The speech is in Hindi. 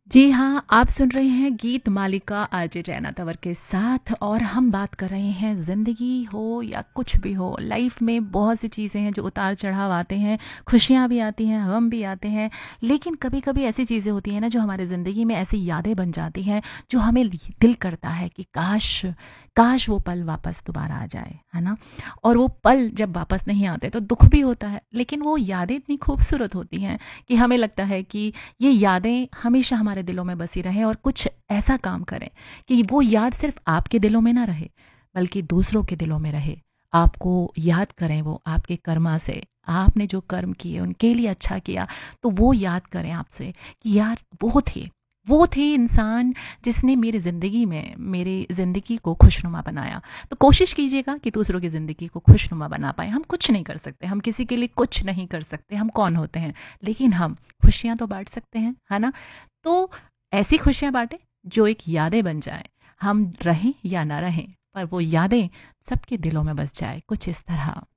जी हाँ, आप सुन रहे हैं गीत मालिका आरजे जैना तंवर के साथ और हम बात कर रहे हैं ज़िंदगी हो या कुछ भी हो, लाइफ में बहुत सी चीज़ें हैं जो उतार-चढ़ाव आते हैं, खुशियाँ भी आती हैं, गम भी आते हैं, लेकिन कभी-कभी ऐसी चीज़ें होती हैं ना जो हमारी ज़िंदगी में ऐसी यादें बन जाती हैं, जो हमें दिल करता है कि काश काश वो पल वापस दोबारा आ जाए, है ना? और वो पल जब वापस नहीं आते तो दुःख भी होता है, लेकिन वो यादें इतनी खूबसूरत होती हैं कि हमें लगता है कि ये यादें हमेशा हमारे दिलों में बसी रहें और कुछ ऐसा काम करें कि वो याद सिर्फ आपके दिलों में ना रहे, बल्कि दूसरों के दिलों में रहे। आपको याद करें वो आपके कर्मा से, आपने जो कर्म किए उनके लिए अच्छा किया, तो वो याद करें आपसे कि यार वो थे इंसान जिसने मेरी ज़िंदगी में मेरी ज़िंदगी को खुशनुमा बनाया। तो कोशिश कीजिएगा कि दूसरों की ज़िंदगी को खुशनुमा बना पाएँ। हम कुछ नहीं कर सकते, हम किसी के लिए कुछ नहीं कर सकते, हम कौन होते हैं? लेकिन हम खुशियाँ तो बाँट सकते हैं, है ना? तो ऐसी खुशियाँ बाँटें जो एक यादें बन जाएँ। हम रहें या ना रहें, पर वो यादें सबके दिलों में बस जाए, कुछ इस तरह।